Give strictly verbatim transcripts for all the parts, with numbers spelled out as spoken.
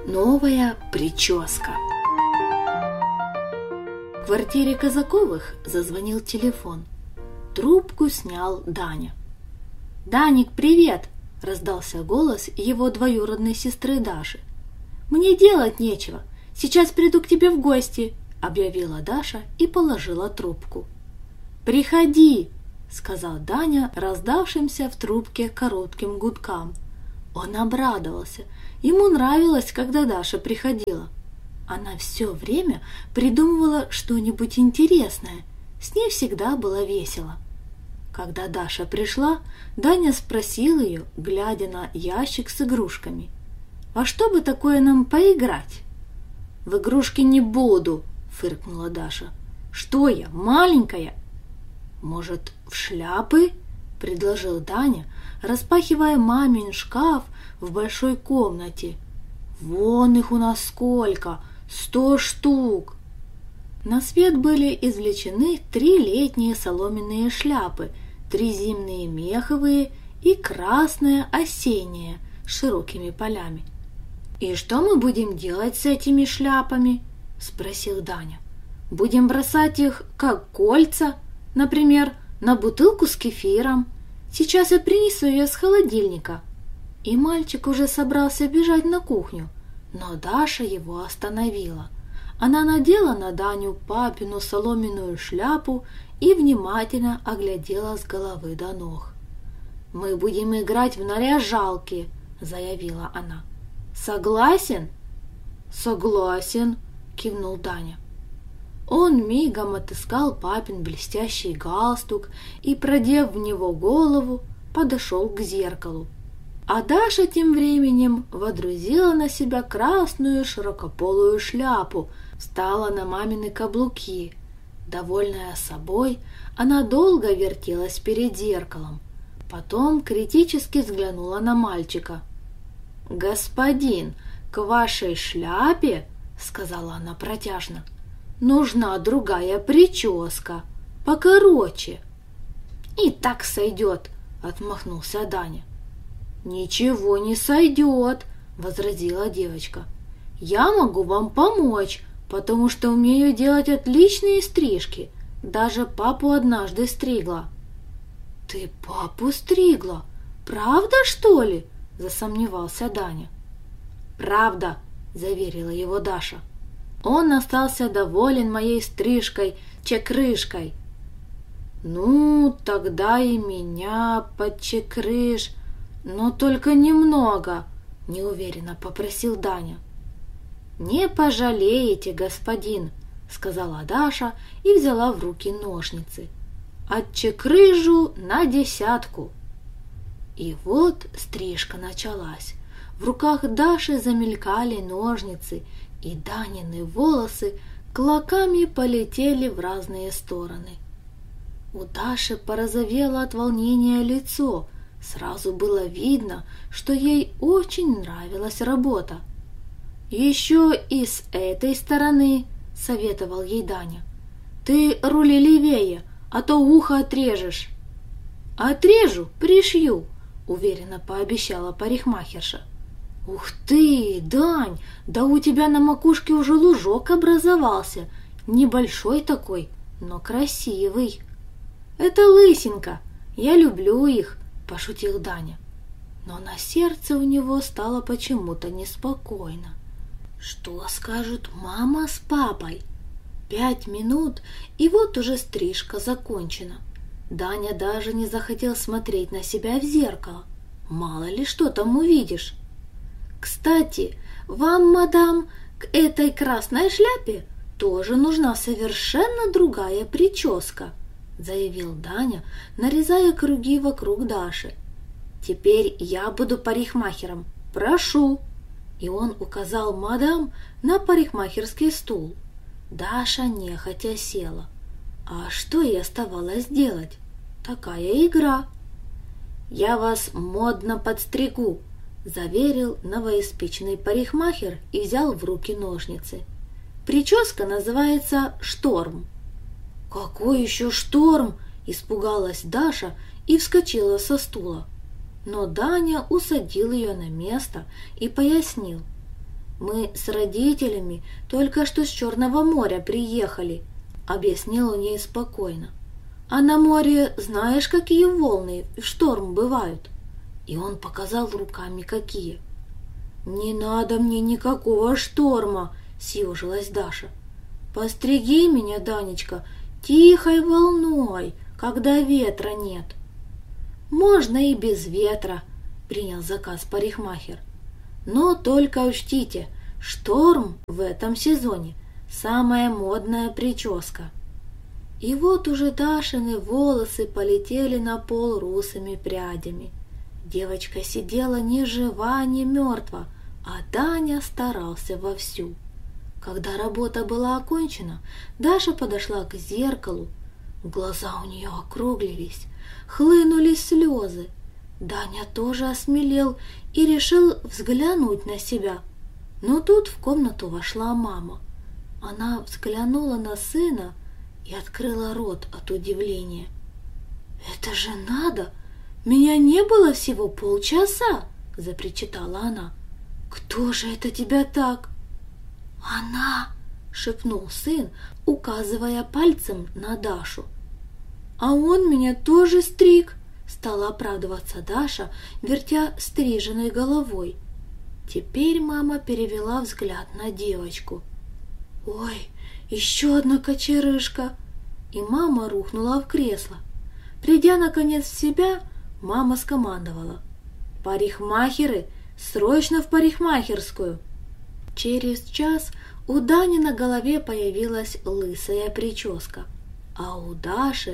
Новая прическа. В квартире Казаковых зазвонил телефон. Трубку снял Даня. «Даник, привет!» – раздался голос его двоюродной сестры Даши. «Мне делать нечего. Сейчас приду к тебе в гости», – объявила Даша и положила трубку. «Приходи!» – сказал Даня раздавшимся в трубке коротким гудкам. Он обрадовался. Ему нравилось, когда Даша приходила. Она все время придумывала что-нибудь интересное. С ней всегда было весело. Когда Даша пришла, Даня спросил ее, глядя на ящик с игрушками: «А что бы такое нам поиграть?» «В игрушки не буду», — фыркнула Даша. «Что я, маленькая?» «Может, в шляпы?» — предложил Даня, распахивая мамин шкаф в большой комнате. «Вон их у нас сколько! Сто штук!» На свет были извлечены три летние соломенные шляпы, три зимние меховые и красная осенняя с широкими полями. «И что мы будем делать с этими шляпами?» – спросил Даня. «Будем бросать их, как кольца, например, на бутылку с кефиром. Сейчас я принесу ее с холодильника». И мальчик уже собрался бежать на кухню, но Даша его остановила. Она надела на Даню папину соломенную шляпу и внимательно оглядела с головы до ног. «Мы будем играть в наряжалки», — заявила она. «Согласен?» «Согласен», — кивнул Даня. Он мигом отыскал папин блестящий галстук и, продев в него голову, подошел к зеркалу. А Даша тем временем водрузила на себя красную широкополую шляпу, встала на мамины каблуки. Довольная собой, она долго вертелась перед зеркалом. Потом критически взглянула на мальчика. «Господин, к вашей шляпе, — сказала она протяжно, — нужна другая прическа, покороче». «И так сойдет, — отмахнулся Даня. «Ничего не сойдет, — возразила девочка. «Я могу вам помочь, потому что умею делать отличные стрижки. Даже папу однажды стригла». «Ты папу стригла? Правда, что ли?» — засомневался Даня. «Правда», — заверила его Даша. «Он остался доволен моей стрижкой-чекрышкой». «Ну, тогда и меня подчекрыш, но только немного», — неуверенно попросил Даня. «Не пожалеете, господин», — сказала Даша и взяла в руки ножницы. «Отчекрыжу на десятку». И вот стрижка началась. В руках Даши замелькали ножницы, и Данины волосы клоками полетели в разные стороны. У Даши порозовело от волнения лицо. Сразу было видно, что ей очень нравилась работа. «Еще и с этой стороны», — советовал ей Даня. «Ты рули левее, а то ухо отрежешь». «Отрежу, пришью», — уверенно пообещала парикмахерша. «Ух ты, Дань, да у тебя на макушке уже лужок образовался, небольшой такой, но красивый». «Это лысинка, я люблю их», — пошутил Даня. Но на сердце у него стало почему-то неспокойно. Что скажут мама с папой? Пять минут, и вот уже стрижка закончена. Даня даже не захотел смотреть на себя в зеркало. Мало ли что там увидишь. «Кстати, вам, мадам, к этой красной шляпе тоже нужна совершенно другая прическа», — заявил Даня, нарезая круги вокруг Даши. «Теперь я буду парикмахером. Прошу!» И он указал мадам на парикмахерский стул. Даша нехотя села. А что ей оставалось делать? Такая игра. «Я вас модно подстригу», — заверил новоиспеченный парикмахер и взял в руки ножницы. «Прическа называется «Шторм». «Какой еще шторм?» – испугалась Даша и вскочила со стула. Но Даня усадил ее на место и пояснил. Мы с родителями только что с Черного моря приехали, объяснил он ей спокойно. А на море знаешь, какие волны в шторм бывают? И он показал руками, какие. Не надо мне никакого шторма, съежилась Даша. Постриги меня, Данечка, тихой волной, когда ветра нет. Можно и без ветра, принял заказ парикмахер. Но только учтите, шторм в этом сезоне самая модная прическа. И вот уже Дашины волосы полетели на пол русыми прядями. Девочка сидела ни жива, ни мертва, а Даня старался вовсю. Когда работа была окончена, Даша подошла к зеркалу. Глаза у нее округлились, хлынули слезы. Даня тоже осмелел и решил взглянуть на себя. Но тут в комнату вошла мама. Она взглянула на сына и открыла рот от удивления. «Это же надо! Меня не было всего полчаса!» — запричитала она. «Кто же это тебя так?» «Она!» — шепнул сын, указывая пальцем на Дашу. «А он меня тоже стриг!» — стала оправдываться Даша, вертя стриженной головой. Теперь мама перевела взгляд на девочку. «Ой, еще одна кочерышка!» И мама рухнула в кресло. Придя наконец в себя, мама скомандовала: «Парикмахеры, срочно в парикмахерскую!» Через час у Дани на голове появилась лысая прическа, а у Даши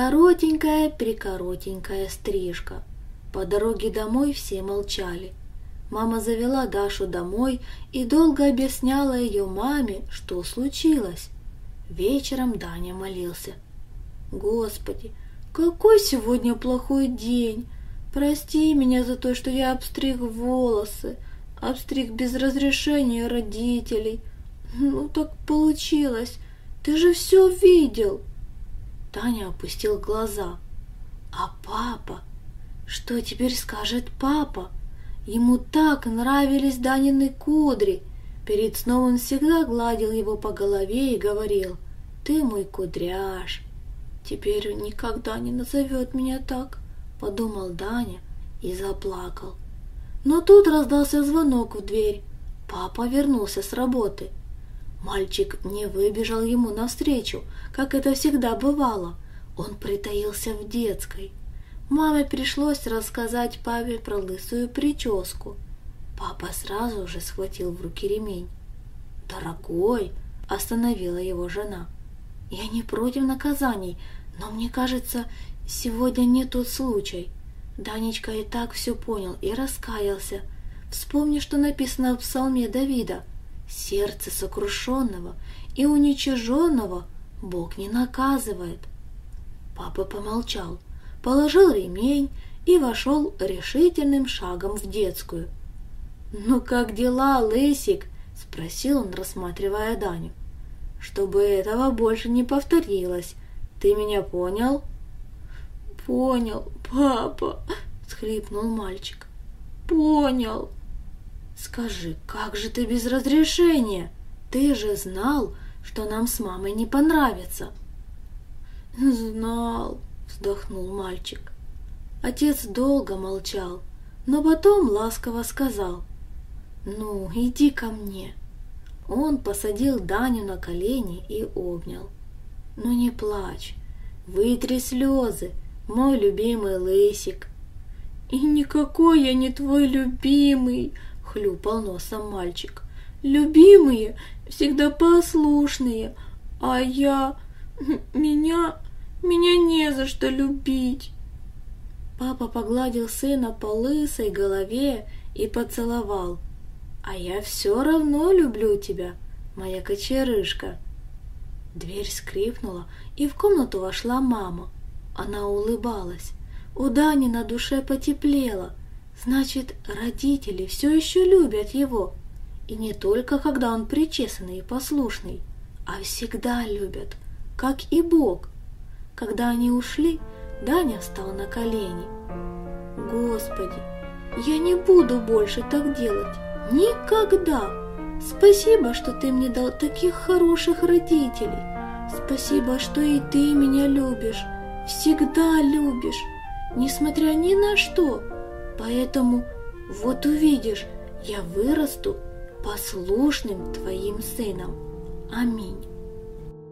коротенькая-прикоротенькая стрижка. По дороге домой все молчали. Мама завела Дашу домой и долго объясняла ее маме, что случилось. Вечером Даня молился: «Господи, какой сегодня плохой день! Прости меня за то, что я обстриг волосы, обстриг без разрешения родителей. Ну так получилось, ты же все видел!» Таня опустил глаза. «А папа? Что теперь скажет папа? Ему так нравились Данины кудри. Перед сном он всегда гладил его по голове и говорил: «Ты мой кудряш». Теперь он никогда не назовет меня так», — подумал Даня и заплакал. Но тут раздался звонок в дверь. Папа вернулся с работы. Мальчик не выбежал ему навстречу, как это всегда бывало. Он притаился в детской. Маме пришлось рассказать папе про лысую прическу. Папа сразу же схватил в руки ремень. «Дорогой!» — остановила его жена. «Я не против наказаний, но мне кажется, сегодня не тот случай. Данечка и так все понял и раскаялся. Вспомни, что написано в псалме Давида: сердце сокрушенного и уничиженного Бог не наказывает». Папа помолчал, положил ремень и вошел решительным шагом в детскую. «Ну как дела, лысик?» — спросил он, рассматривая Даню. «Чтобы этого больше не повторилось. Ты меня понял?» «Понял, папа», — всхлипнул мальчик. «Понял». «Скажи, как же ты без разрешения? Ты же знал, что нам с мамой не понравится». «Знал», — вздохнул мальчик. Отец долго молчал, но потом ласково сказал: «Ну, иди ко мне». Он посадил Даню на колени и обнял. «Ну не плачь, вытри слезы, мой любимый лысик». «И никакой я не твой любимый», — хлюпал носом мальчик. «Любимые всегда послушные, а я... меня... меня не за что любить». Папа погладил сына по лысой голове и поцеловал. «А я все равно люблю тебя, моя кочерышка». Дверь скрипнула, и в комнату вошла мама. Она улыбалась. У Дани на душе потеплело. Значит, родители все еще любят его. И не только когда он причесанный и послушный, а всегда любят, как и Бог. Когда они ушли, Даня встал на колени. «Господи, я не буду больше так делать. Никогда!» Спасибо, что ты мне дал таких хороших родителей. Спасибо, что и ты меня любишь, всегда любишь, несмотря ни на что. Поэтому, вот увидишь, я вырасту послушным твоим сыном. Аминь.